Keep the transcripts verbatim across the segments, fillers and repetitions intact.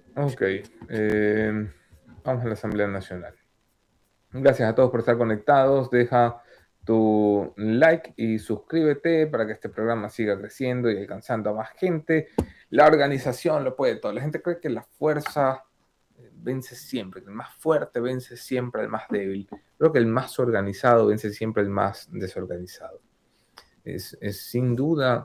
Ok, eh, vamos a la Asamblea Nacional. Gracias a todos por estar conectados. Deja tu like y suscríbete para que este programa siga creciendo y alcanzando a más gente. La organización lo puede todo. La gente cree que la fuerza eh, vence siempre, que el más fuerte vence siempre al más débil. Creo que el más organizado vence siempre al más desorganizado. Es, es sin duda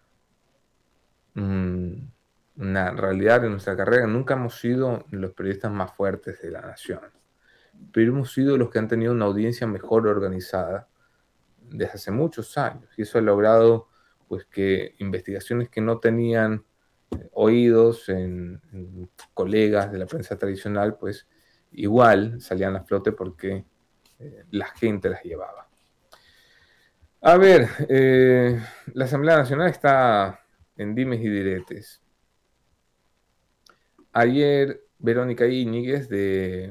mmm, una realidad en nuestra carrera. Nunca hemos sido los periodistas más fuertes de la nación, pero hemos sido los que han tenido una audiencia mejor organizada desde hace muchos años. Y eso ha logrado pues, que investigaciones que no tenían eh, oídos en, en colegas de la prensa tradicional, pues igual salían a flote porque eh, la gente las llevaba. A ver, eh, la Asamblea Nacional está en dimes y diretes. Ayer Verónica Íñiguez de,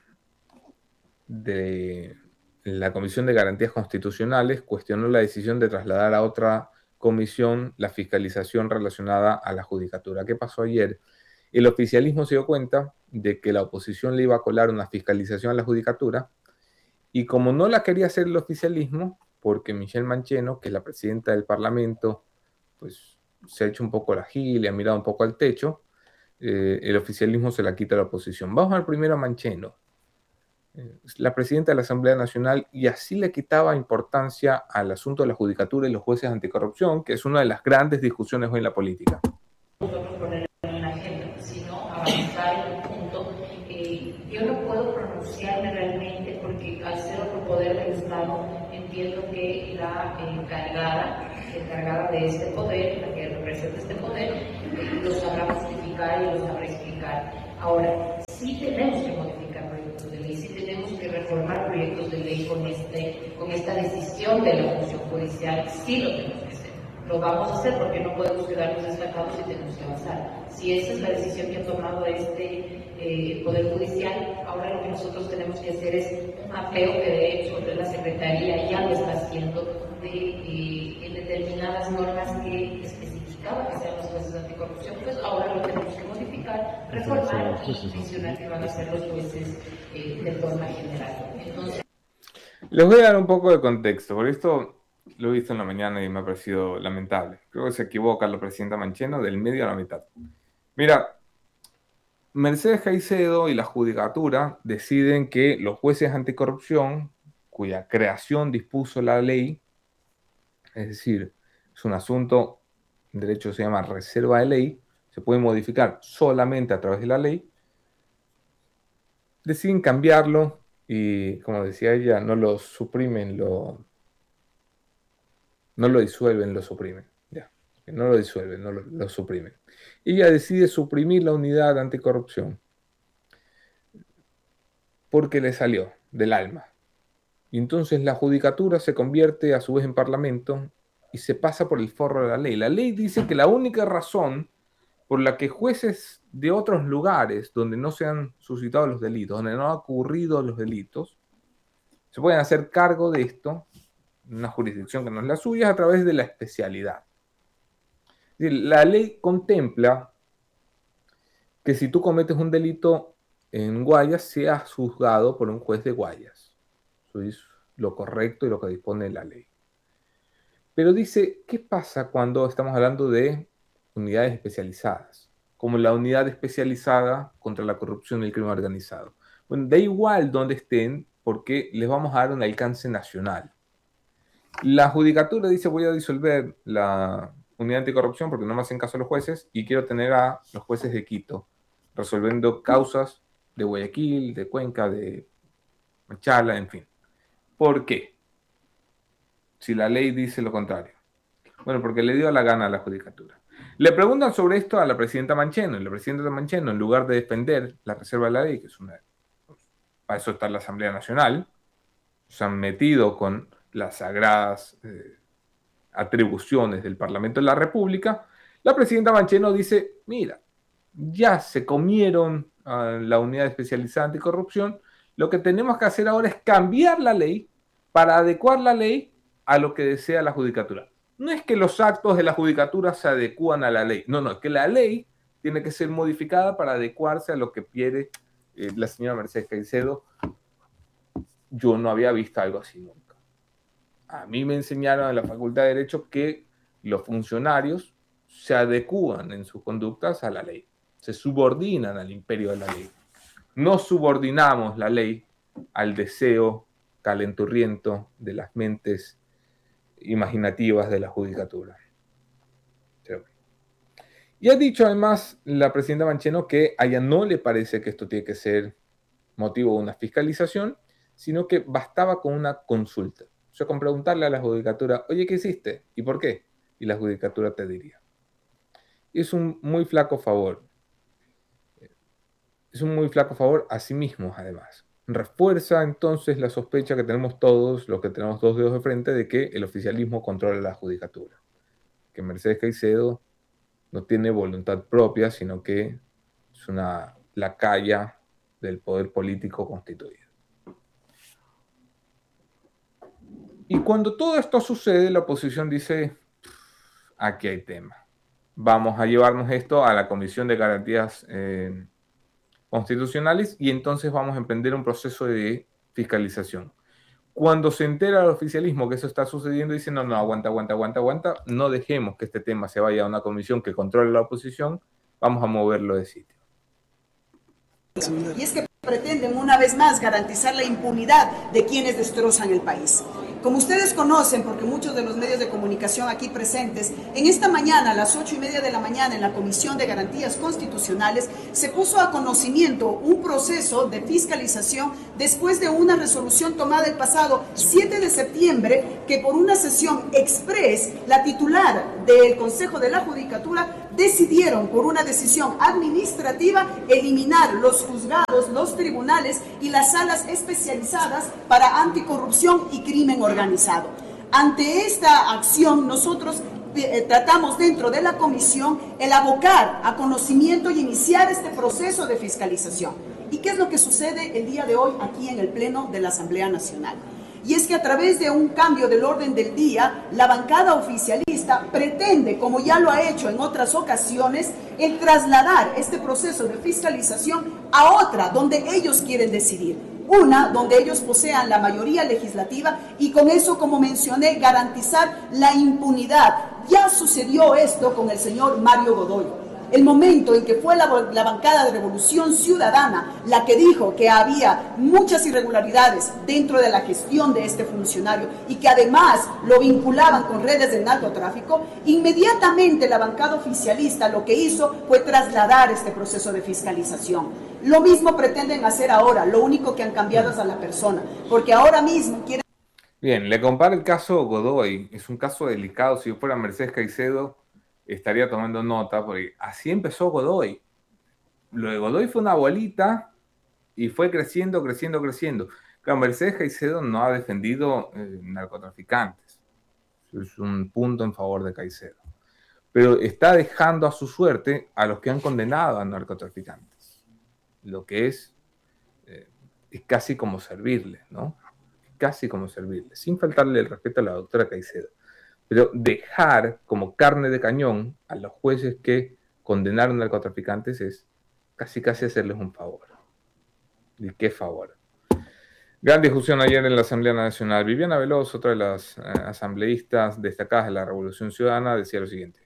de la Comisión de Garantías Constitucionales cuestionó la decisión de trasladar a otra comisión la fiscalización relacionada a la judicatura. ¿Qué pasó ayer? El oficialismo se dio cuenta de que la oposición le iba a colar una fiscalización a la judicatura y como no la quería hacer el oficialismo, porque Michelle Mancheno, que es la presidenta del Parlamento, pues se ha hecho un poco la gil y ha mirado un poco al techo, eh, el oficialismo se la quita a la oposición. Vamos al primero a Mancheno, eh, la presidenta de la Asamblea Nacional, y así le quitaba importancia al asunto de la judicatura y los jueces anticorrupción, que es una de las grandes discusiones hoy en la política. Nosotros poner en la agenda, sino avanzar en un punto. Eh, yo no puedo pronunciarme realmente porque al ser otro poder del Estado entiendo que la encargada, encargada de este poder, la que representa este poder, eh, lo sabrá justificar y lo sabrá explicar. Ahora, sí tenemos que modificar proyectos de ley, sí tenemos que reformar proyectos de ley con, este, con esta decisión de la función judicial, sí lo tenemos que hacer. Lo vamos a hacer porque no podemos quedarnos destacados y tenemos que avanzar. Si esa es la decisión que ha tomado este eh, Poder Judicial, ahora lo que nosotros tenemos que hacer es un mapeo que de hecho la Secretaría ya lo está haciendo de eh, en determinadas normas que especificaba que sean los jueces anticorrupción, pues ahora lo tenemos que modificar, reformar y mencionar que van a ser los jueces eh, de forma general. Entonces, les voy a dar un poco de contexto, por esto lo he visto en la mañana y me ha parecido lamentable. Creo que se equivoca la presidenta Mancheno del medio a la mitad. Mira, Mercedes Caicedo y la Judicatura deciden que los jueces anticorrupción, cuya creación dispuso la ley, es decir, es un asunto, en derecho se llama reserva de ley, se puede modificar solamente a través de la ley, deciden cambiarlo y, como decía ella, no lo suprimen, lo, no lo disuelven, lo suprimen. Ya, no lo disuelven, no lo, lo suprimen. Y ella decide suprimir la unidad anticorrupción porque le salió del alma. Y entonces la judicatura se convierte a su vez en parlamento y se pasa por el forro de la ley. La ley dice que la única razón por la que jueces de otros lugares donde no se han suscitado los delitos, donde no han ocurrido los delitos, se pueden hacer cargo de esto, una jurisdicción que no es la suya, a través de la especialidad. Es decir, la ley contempla que si tú cometes un delito en Guayas, seas juzgado por un juez de Guayas. Eso es lo correcto y lo que dispone la ley. Pero dice, ¿qué pasa cuando estamos hablando de unidades especializadas? Como la unidad especializada contra la corrupción y el crimen organizado. Bueno, da igual donde estén, porque les vamos a dar un alcance nacional. La judicatura dice, voy a disolver la unidad anticorrupción porque no me hacen caso los jueces y quiero tener a los jueces de Quito resolviendo causas de Guayaquil, de Cuenca, de Machala, en fin. ¿Por qué? Si la ley dice lo contrario. Bueno, porque le dio la gana a la judicatura. Le preguntan sobre esto a la presidenta Mancheno, y la presidenta Mancheno, en lugar de defender la reserva de la ley, que es una... Para eso está la Asamblea Nacional, se han metido con las sagradas eh, atribuciones del Parlamento de la República, la presidenta Mancheno dice, mira, ya se comieron a la unidad especializada anticorrupción, lo que tenemos que hacer ahora es cambiar la ley para adecuar la ley a lo que desea la judicatura. No es que los actos de la judicatura se adecúan a la ley, no, no, es que la ley tiene que ser modificada para adecuarse a lo que quiere eh, la señora Mercedes Caicedo. Yo no había visto algo así nunca. A mí me enseñaron en la Facultad de Derecho que los funcionarios se adecúan en sus conductas a la ley, se subordinan al imperio de la ley. No subordinamos la ley al deseo calenturriento de las mentes imaginativas de la judicatura. Y ha dicho además la presidenta Mancheno que a ella no le parece que esto tiene que ser motivo de una fiscalización, sino que bastaba con una consulta. O sea, con preguntarle a la judicatura, oye, ¿qué hiciste? ¿Y por qué? Y la judicatura te diría. Es un muy flaco favor. Es un muy flaco favor a sí mismos, además. Refuerza entonces la sospecha que tenemos todos, los que tenemos dos dedos de frente, de que el oficialismo controla la judicatura. Que Mercedes Caicedo no tiene voluntad propia, sino que es una lacaya del poder político constituido. Y cuando todo esto sucede, la oposición dice, aquí hay tema. Vamos a llevarnos esto a la Comisión de Garantías eh, Constitucionales y entonces vamos a emprender un proceso de fiscalización. Cuando se entera el oficialismo que eso está sucediendo, dicen, no, no, aguanta, aguanta, aguanta, aguanta, no dejemos que este tema se vaya a una comisión que controle la oposición, vamos a moverlo de sitio. Y es que pretenden una vez más garantizar la impunidad de quienes destrozan el país. Como ustedes conocen, porque muchos de los medios de comunicación aquí presentes, en esta mañana, a las ocho y media de la mañana, en la Comisión de Garantías Constitucionales, se puso a conocimiento un proceso de fiscalización después de una resolución tomada el pasado siete de septiembre, que por una sesión express, la titular del Consejo de la Judicatura decidieron por una decisión administrativa eliminar los juzgados, los tribunales y las salas especializadas para anticorrupción y crimen organizado. Ante esta acción, nosotros eh, tratamos dentro de la comisión el abocar a conocimiento y iniciar este proceso de fiscalización. ¿Y qué es lo que sucede el día de hoy aquí en el Pleno de la Asamblea Nacional? Y es que a través de un cambio del orden del día, la bancada oficialista pretende, como ya lo ha hecho en otras ocasiones, el trasladar este proceso de fiscalización a otra donde ellos quieren decidir. Una donde ellos posean la mayoría legislativa y con eso, como mencioné, garantizar la impunidad. Ya sucedió esto con el señor Mario Godoy. El momento en que fue la, la bancada de Revolución Ciudadana la que dijo que había muchas irregularidades dentro de la gestión de este funcionario y que además lo vinculaban con redes del narcotráfico, inmediatamente la bancada oficialista lo que hizo fue trasladar este proceso de fiscalización. Lo mismo pretenden hacer ahora, lo único que han cambiado es a la persona, porque ahora mismo quieren... Bien, le comparo el caso Godoy, es un caso delicado. Si yo fuera Mercedes Caicedo, estaría tomando nota, porque así empezó Godoy. Lo de Godoy fue una bolita y fue creciendo, creciendo, creciendo. Claro, Mercedes Caicedo no ha defendido eh, narcotraficantes. Es un punto en favor de Caicedo. Pero está dejando a su suerte a los que han condenado a narcotraficantes. Lo que es, eh, es casi como servirle, ¿no? Casi como servirle, sin faltarle el respeto a la doctora Caicedo. Pero dejar como carne de cañón a los jueces que condenaron narcotraficantes es casi casi hacerles un favor. ¿Y qué favor? Gran discusión ayer en la Asamblea Nacional. Viviana Veloz, otra de las eh, asambleístas destacadas de la Revolución Ciudadana, decía lo siguiente.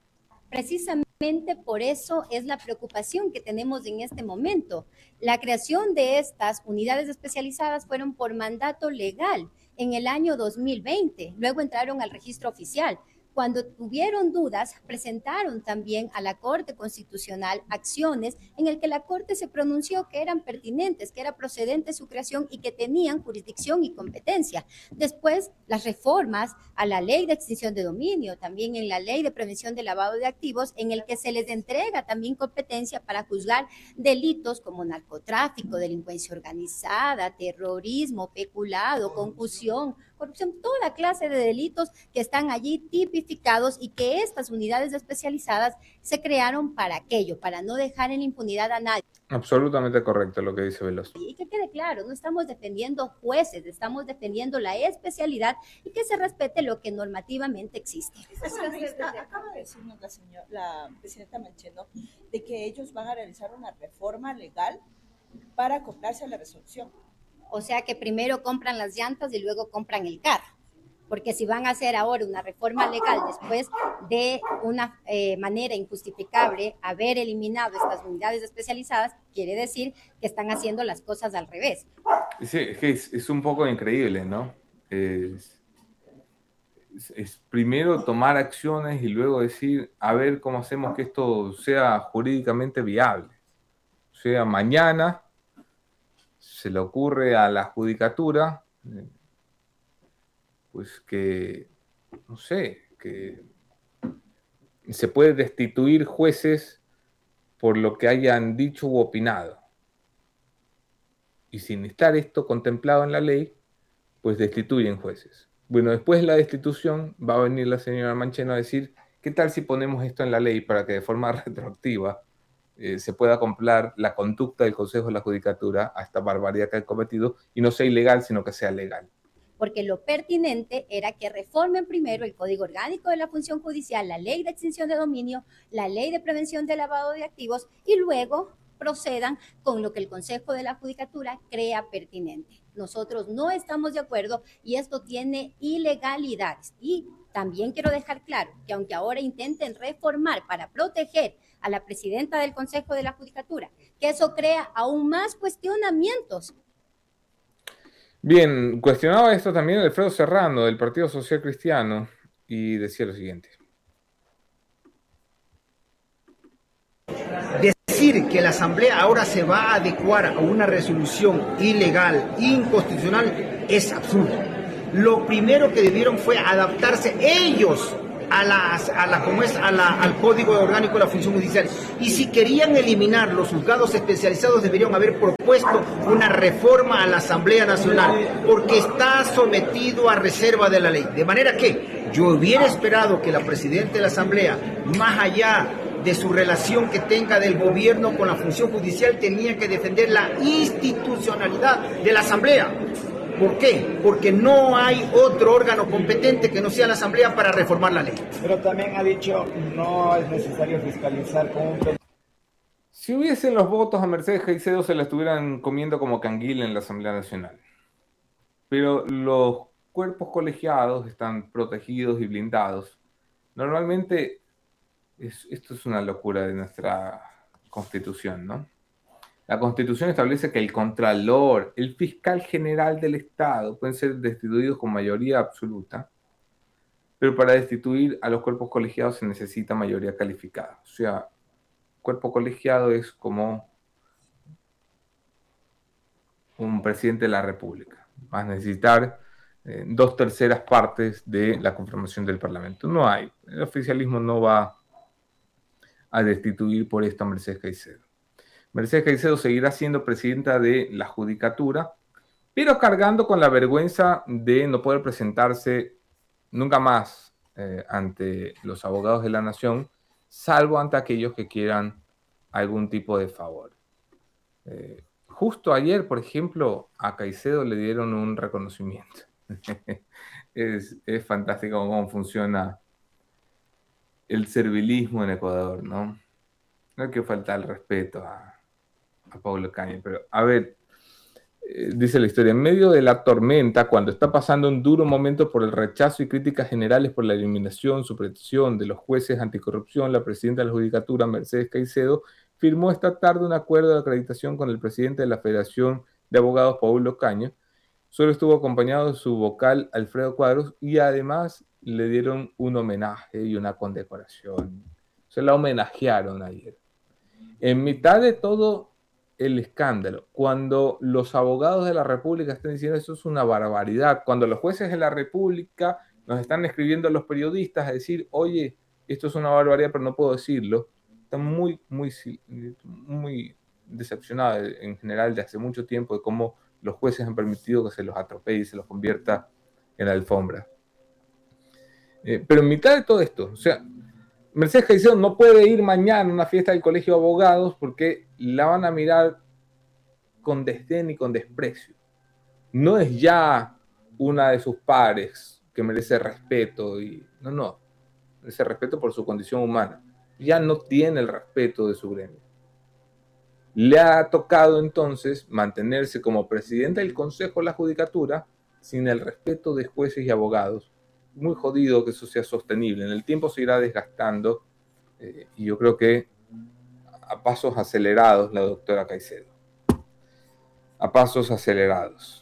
Precisamente por eso es la preocupación que tenemos en este momento. La creación de estas unidades especializadas fueron por mandato legal en el año dos mil veinte, luego entraron al registro oficial. Cuando tuvieron dudas, presentaron también a la Corte Constitucional acciones en el que la Corte se pronunció que eran pertinentes, que era procedente su creación y que tenían jurisdicción y competencia. Después, las reformas a la Ley de Extinción de Dominio, también en la Ley de Prevención del Lavado de Activos, en el que se les entrega también competencia para juzgar delitos como narcotráfico, delincuencia organizada, terrorismo, peculado, concusión, corrupción, toda clase de delitos que están allí tipificados y que estas unidades especializadas se crearon para aquello, para no dejar en impunidad a nadie. Absolutamente correcto lo que dice Veloso. Y que quede claro, no estamos defendiendo jueces, estamos defendiendo la especialidad y que se respete lo que normativamente existe. Acaba de decirnos la, señora, la presidenta Mancheno de que ellos van a realizar una reforma legal para acoplarse a la resolución. O sea que primero compran las llantas y luego compran el carro. Porque si van a hacer ahora una reforma legal después de una eh, manera injustificable haber eliminado estas unidades especializadas, quiere decir que están haciendo las cosas al revés. Sí, es que es, es un poco increíble, ¿no? Es, es, es primero tomar acciones y luego decir, a ver cómo hacemos que esto sea jurídicamente viable. O sea, mañana se le ocurre a la judicatura, eh, pues que, no sé, que se puede destituir jueces por lo que hayan dicho u opinado. Y sin estar esto contemplado en la ley, pues destituyen jueces. Bueno, después de la destitución va a venir la señora Mancheno a decir, ¿qué tal si ponemos esto en la ley para que de forma retroactiva eh, se pueda comprar la conducta del Consejo de la Judicatura a esta barbaridad que han cometido y no sea ilegal, sino que sea legal? Porque lo pertinente era que reformen primero el Código Orgánico de la Función Judicial, la Ley de Extinción de Dominio, la Ley de Prevención del Lavado de Activos y luego procedan con lo que el Consejo de la Judicatura crea pertinente. Nosotros no estamos de acuerdo y esto tiene ilegalidades. Y también quiero dejar claro que aunque ahora intenten reformar para proteger a la presidenta del Consejo de la Judicatura, que eso crea aún más cuestionamientos. Bien, cuestionaba esto también Alfredo Serrano del Partido Social Cristiano y decía lo siguiente. Decir que la Asamblea ahora se va a adecuar a una resolución ilegal, inconstitucional, es absurdo. Lo primero que debieron fue adaptarse ellos a la, a la, como es, a la, al Código Orgánico de la Función Judicial. Y si querían eliminar los juzgados especializados, deberían haber propuesto una reforma a la Asamblea Nacional, porque está sometido a reserva de la ley. De manera que yo hubiera esperado que la presidenta de la Asamblea, más allá de su relación que tenga del gobierno con la función judicial, tenía que defender la institucionalidad de la Asamblea. ¿Por qué? Porque no hay otro órgano competente que no sea la Asamblea para reformar la ley. Pero también ha dicho, no es necesario fiscalizar con un... Si hubiesen los votos a Mercedes Caicedo, se la estuvieran comiendo como canguila en la Asamblea Nacional. Pero los cuerpos colegiados están protegidos y blindados. Normalmente, es, esto es una locura de nuestra Constitución, ¿no? La Constitución establece que el Contralor, el Fiscal General del Estado pueden ser destituidos con mayoría absoluta, pero para destituir a los cuerpos colegiados se necesita mayoría calificada. O sea, cuerpo colegiado es como un presidente de la República. Va a necesitar eh, dos terceras partes de la conformación del Parlamento. No hay. El oficialismo no va a destituir por esto a Mercedes Caicedo. Mercedes Caicedo seguirá siendo presidenta de la Judicatura, pero cargando con la vergüenza de no poder presentarse nunca más eh, ante los abogados de la nación, salvo ante aquellos que quieran algún tipo de favor. Eh, justo ayer, por ejemplo, a Caicedo le dieron un reconocimiento. es, es fantástico cómo funciona el servilismo en Ecuador, ¿no? No hay que faltar el respeto a a Pablo Caña, pero a ver, eh, dice la historia, en medio de la tormenta, cuando está pasando un duro momento por el rechazo y críticas generales por la eliminación, supresión de los jueces anticorrupción, la presidenta de la Judicatura, Mercedes Caicedo, firmó esta tarde un acuerdo de acreditación con el presidente de la Federación de Abogados, Pablo Caña. Solo estuvo acompañado de su vocal, Alfredo Cuadros, y además le dieron un homenaje y una condecoración. Se la homenajearon ayer. En mitad de todo el escándalo, cuando los abogados de la República están diciendo eso es una barbaridad, cuando los jueces de la República nos están escribiendo a los periodistas a decir, oye, esto es una barbaridad, pero no puedo decirlo, están muy, muy, muy decepcionados en general de hace mucho tiempo de cómo los jueces han permitido que se los atropelle y se los convierta en la alfombra. Eh, pero en mitad de todo esto, o sea, Mercedes Caicedo no puede ir mañana a una fiesta del Colegio de Abogados porque la van a mirar con desdén y con desprecio. No es ya una de sus pares que merece respeto, y no, no, merece respeto por su condición humana. Ya no tiene el respeto de su gremio. Le ha tocado entonces mantenerse como presidente del Consejo de la Judicatura sin el respeto de jueces y abogados. Muy jodido que eso sea sostenible. En el tiempo se irá desgastando eh, y yo creo que a pasos acelerados la doctora Caicedo. A pasos acelerados.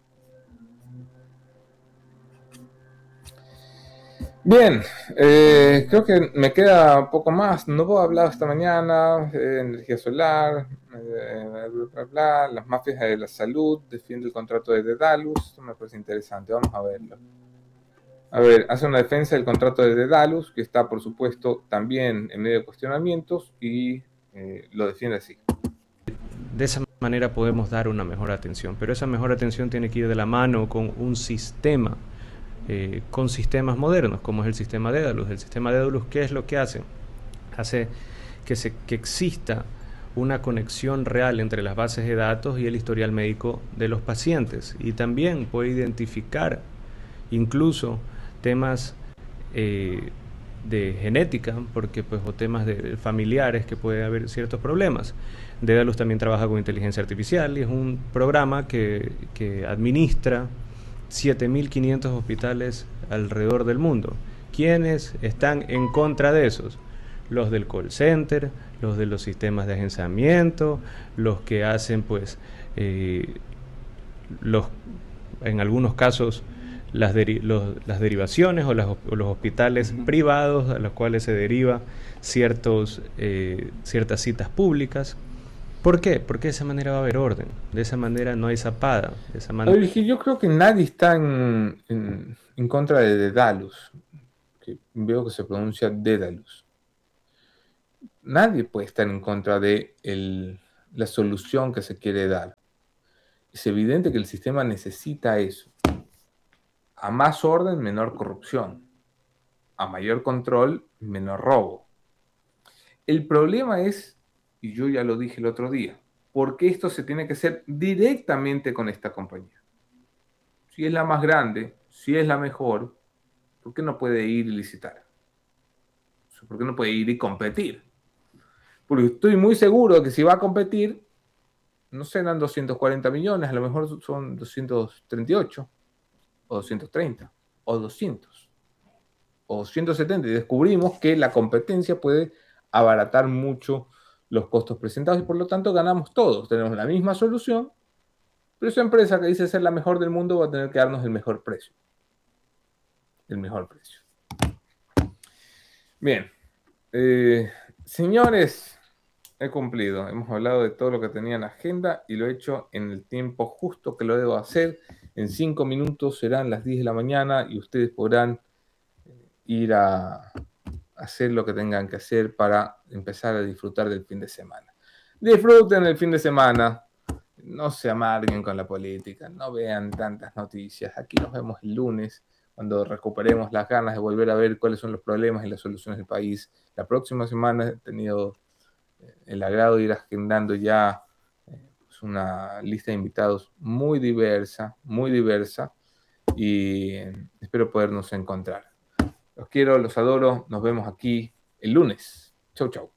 Bien, eh, creo que me queda un poco más. No puedo hablar esta mañana. Eh, energía solar, eh, bla, bla, bla, las mafias de la salud, defiende el contrato de Dedalus. Esto me parece interesante, vamos a verlo. A ver, hace una defensa del contrato de Dedalus, que está, por supuesto, también en medio de cuestionamientos, y eh, lo defiende así. De esa manera podemos dar una mejor atención, pero esa mejor atención tiene que ir de la mano con un sistema, eh, con sistemas modernos, como es el sistema Dedalus. El sistema Dedalus, ¿qué es lo que hace? Hace que, se, que exista una conexión real entre las bases de datos y el historial médico de los pacientes, y también puede identificar incluso temas eh, de genética, porque pues, o temas de familiares que puede haber ciertos problemas. Dedalus también trabaja con inteligencia artificial y es un programa que, que administra siete mil quinientos hospitales alrededor del mundo. ¿Quiénes están en contra de esos? Los del call center, los de los sistemas de agenciamiento, los que hacen pues eh, los en algunos casos Las, deri los, las derivaciones o, las, o los hospitales uh-huh. privados a los cuales se deriva ciertos, eh, ciertas citas públicas. ¿Por qué? Porque de esa manera va a haber orden, de esa manera no hay zapada. De esa manera... Oye, yo creo que nadie está en, en, en contra de Dedalus, que veo que se pronuncia Dedalus. Nadie puede estar en contra de el, la solución que se quiere dar. Es evidente que el sistema necesita eso. A más orden, menor corrupción. A mayor control, menor robo. El problema es, y yo ya lo dije el otro día, ¿por qué esto se tiene que hacer directamente con esta compañía? Si es la más grande, si es la mejor, ¿por qué no puede ir y licitar? ¿Por qué no puede ir y competir? Porque estoy muy seguro que si va a competir, no serán doscientos cuarenta millones, a lo mejor son doscientos treinta y ocho. O doscientos treinta, o doscientos, o ciento setenta, y descubrimos que la competencia puede abaratar mucho los costos presentados y por lo tanto ganamos todos. Tenemos la misma solución, pero esa empresa que dice ser la mejor del mundo va a tener que darnos el mejor precio. El mejor precio. Bien. Eh, señores, he cumplido. Hemos hablado de todo lo que tenía en la agenda y lo he hecho en el tiempo justo que lo debo hacer. En cinco minutos serán las diez de la mañana y ustedes podrán ir a hacer lo que tengan que hacer para empezar a disfrutar del fin de semana. Disfruten el fin de semana. No se amarguen con la política. No vean tantas noticias. Aquí nos vemos el lunes cuando recuperemos las ganas de volver a ver cuáles son los problemas y las soluciones del país. La próxima semana he tenido el agrado de ir agendando ya una lista de invitados muy diversa, muy diversa, y espero podernos encontrar. Los quiero, los adoro, nos vemos aquí el lunes. Chau, chau.